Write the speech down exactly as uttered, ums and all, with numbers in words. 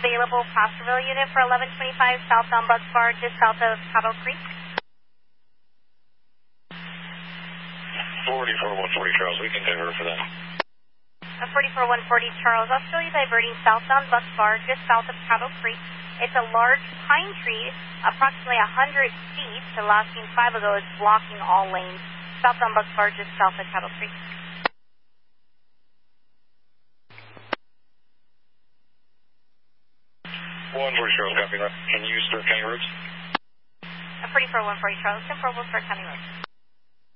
available Placerville unit for eleven twenty-five southbound Bucks Bar, just south of Cabo Creek. forty-four one forty Charles, we can divert for that. Uh, forty-four one forty Charles, I'll show you diverting southbound Bucks Bar, just south of Cabo Creek. It's a large pine tree, approximately one hundred feet. The last seen five ago is blocking all lanes. Southbound Bucks Bar, just south of Cabo Creek. one forty Charles, copy that. Can you start county roads? Uh, forty-four one forty Charles, ten four will start county roads.